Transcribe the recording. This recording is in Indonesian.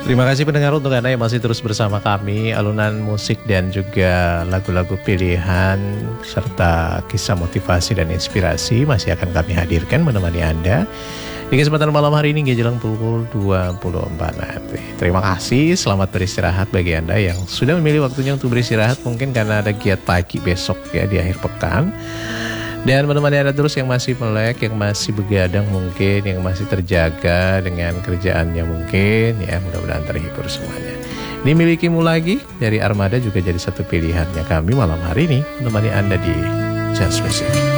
Terima kasih pendengar untuk Anda yang masih terus bersama kami. Alunan musik dan juga lagu-lagu pilihan serta kisah motivasi dan inspirasi masih akan kami hadirkan menemani Anda di kesempatan malam hari ini jelang pukul 24 nanti. Terima kasih, selamat beristirahat bagi Anda yang sudah memilih waktunya untuk beristirahat, mungkin karena ada giat pagi besok ya di akhir pekan. Dan menemani Anda terus yang masih melek, yang masih begadang mungkin, yang masih terjaga dengan kerjaannya mungkin, ya mudah-mudahan terhibur semuanya. Ini Milikimu Lagi dari Armada juga jadi satu pilihannya kami malam hari ini menemani Anda di Jazz Music.